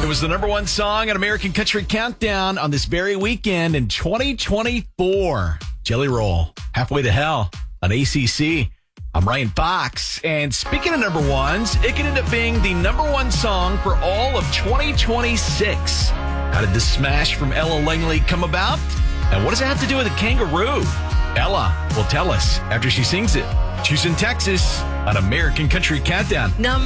It was the number one song on American Country Countdown on this very weekend in 2024. Jelly Roll, Halfway to Hell on ACC. I'm Ryan Fox. And speaking of number ones, it could end up being the number one song for all of 2026. How did this smash from Ella Langley come about? And what does it have to do with a kangaroo? Ella will tell us after she sings it. Houston, Texas on American Country Countdown.